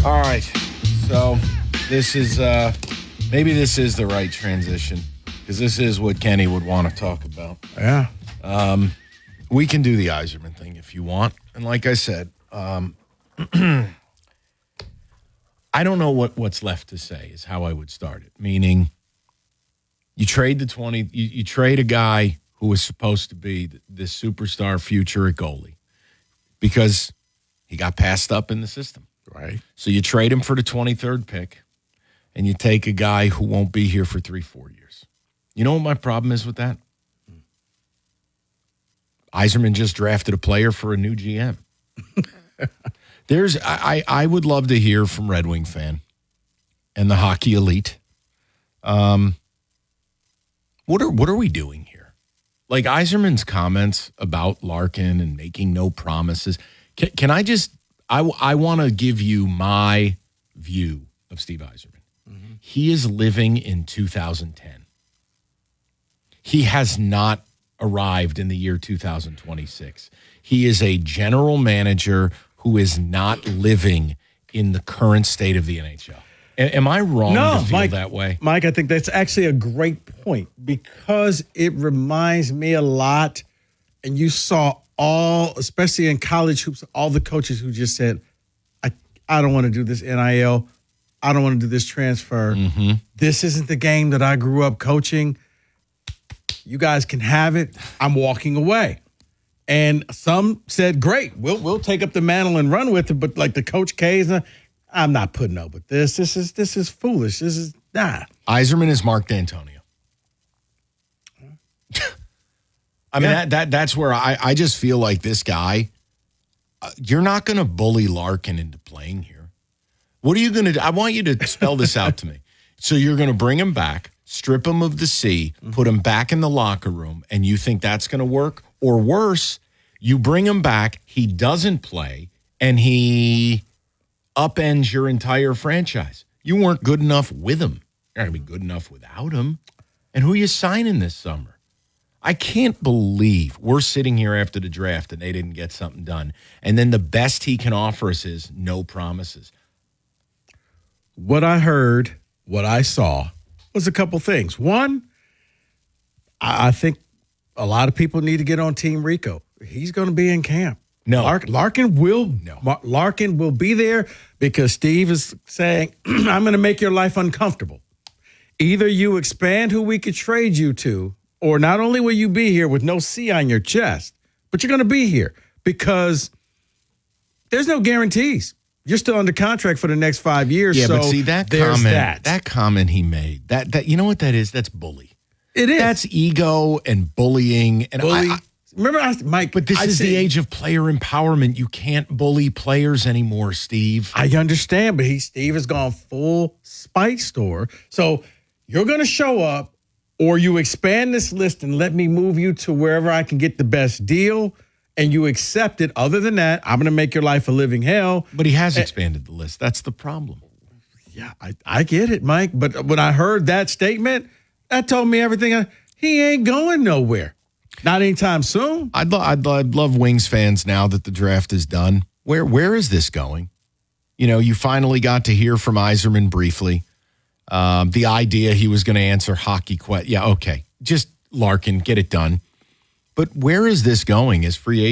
All right. So this is maybe this is the right transition because this is what Kenny would want to talk about. Yeah. We can do the Yzerman thing if you want. And like I said, I don't know what's left to say is how I would start it. Meaning you trade the 20, you trade a guy who was supposed to be this superstar future at goalie because he got passed up in the system. Right. So you trade him for the 23rd pick and you take a guy who won't be here for 3-4 years. You know what my problem is with that? Yzerman just drafted a player for a new GM. I would love to hear from Red Wing fan and the hockey elite. What are we doing here? Like Yzerman's comments about Larkin and making no promises. Can I just I want to give you my view of Steve Yzerman. Mm-hmm. He is living in 2010. He has not arrived in the year 2026. He is a general manager who is not living in the current state of the NHL. Am I wrong to feel that way? Mike, I think that's actually a great point because it reminds me a lot, and you saw especially in college hoops, all the coaches who just said, I don't want to do this NIL. I don't want to do this transfer. Mm-hmm. This isn't the game that I grew up coaching. You guys can have it. I'm walking away. And some said, great, we'll take up the mantle and run with it. But like the Coach K's, I'm not putting up with this. This is foolish. This is Yzerman is Mark D'Antonio. I mean, that's where I just feel like this guy, you're not going to bully Larkin into playing here. What are you going to do? I want you to spell this out to me. So you're going to bring him back, strip him of the C, put him back in the locker room, and you think that's going to work? Or worse, you bring him back, he doesn't play, and he upends your entire franchise. You weren't good enough with him. You're not going to be good enough without him. And who are you signing this summer? I can't believe we're sitting here after the draft and they didn't get something done. And then the best he can offer us is no promises. What I heard, what I saw was a couple things. One, I think a lot of people need to get on Team Rico. He's going to be in camp. No. Larkin will be there because Steve is saying, I'm going to make your life uncomfortable. Either you expand who we could trade you to, or not only will you be here with no C on your chest, but you're going to be here because there's no guarantees. You're still under contract for the next 5 years. Yeah, so but see that comment he made, that you know what that is? That's bully. It is. That's ego and bullying. And remember, Mike. But this is the age of player empowerment. You can't bully players anymore, Steve. I understand, but Steve has gone full spite store. So you're going to show up, or you expand this list and let me move you to wherever I can get the best deal, and you accept it. Other than that, I'm going to make your life a living hell. But he has expanded the list. That's the problem. Yeah, I get it, Mike. But when I heard that statement, that told me everything. He ain't going nowhere. Not anytime soon. I'd love Wings fans now that the draft is done. Where is this going? You know, you finally got to hear from Yzerman briefly. The idea he was going to answer hockey questions. Yeah, okay. Just Larkin, get it done. But where is this going as free agent?